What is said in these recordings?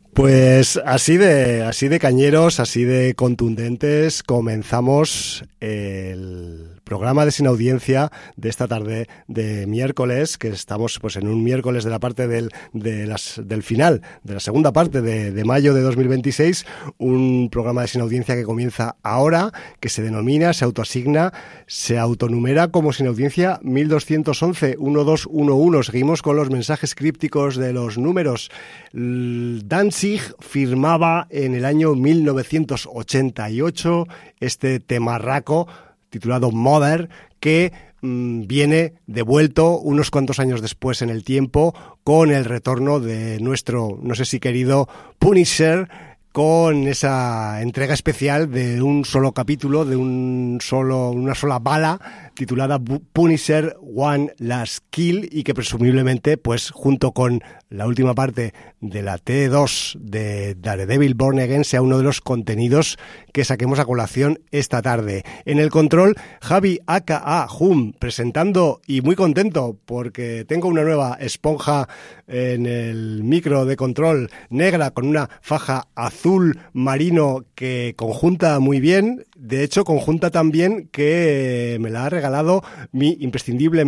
Pues así de cañeros, así de contundentes, comenzamos el programa de Sin Audiencia de esta tarde de miércoles, que estamos pues en un miércoles de la parte del final, de la segunda parte de mayo de 2026, un programa de Sin Audiencia que comienza ahora, que se denomina, se autoasigna, se autonumera como Sin Audiencia 1211-1211. Seguimos con los mensajes crípticos de los números. Danzig firmaba en el año 1988 este temarraco titulado Mother, que viene devuelto unos cuantos años después en el tiempo con el retorno de nuestro, no sé si querido, Punisher, con esa entrega especial de un solo capítulo, de una sola bala, titulada Punisher One Last Kill, y que presumiblemente, pues junto con la última parte de la T2 de Daredevil Born Again, sea uno de los contenidos que saquemos a colación esta tarde. En el control, Javi aka Hum, presentando y muy contento porque tengo una nueva esponja en el micro de control, negra con una faja azul marino que conjunta muy bien. De hecho, conjunta tan bien que me la ha regalado mi imprescindible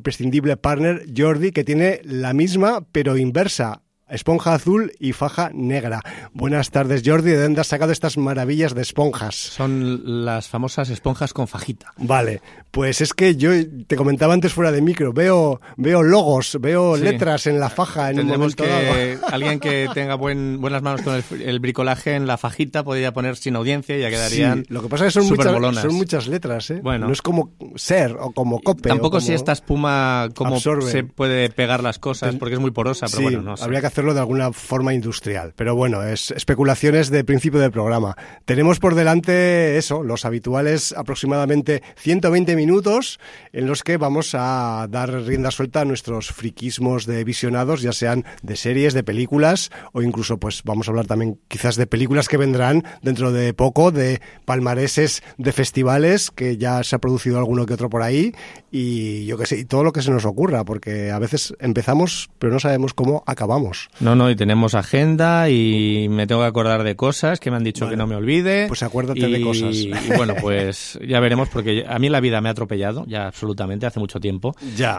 partner Jordi, que tiene la misma pero inversa, esponja azul y faja negra. Buenas tardes, Jordi. ¿De dónde has sacado estas maravillas de esponjas? Son las famosas esponjas con fajita. Vale, pues es que yo te comentaba antes fuera de micro, veo logos, veo letras en la faja en un momento dado. Alguien que tenga buenas manos con el bricolaje en la fajita podría poner Sin Audiencia y ya quedarían. Sí, lo que pasa es que son muchas letras, ¿eh? Bueno, no es como ser o como cope. Tampoco o como si esta espuma cómo absorbe. Se puede pegar las cosas, porque es muy porosa, pero sí, bueno, no sé. Habría que hacerlo de alguna forma industrial, pero bueno, es especulaciones de principio del programa. Tenemos por delante los habituales aproximadamente 120 minutos en los que vamos a dar rienda suelta a nuestros friquismos de visionados, ya sean de series, de películas, o incluso pues vamos a hablar también quizás de películas que vendrán dentro de poco, de palmareses de festivales, que ya se ha producido alguno que otro por ahí, y yo qué sé, y todo lo que se nos ocurra, porque a veces empezamos pero no sabemos cómo acabamos. No, y tenemos agenda y me tengo que acordar de cosas que me han dicho que no me olvide. Pues acuérdate de cosas. Y bueno, pues ya veremos, porque a mí la vida me ha atropellado, ya absolutamente, hace mucho tiempo. Ya.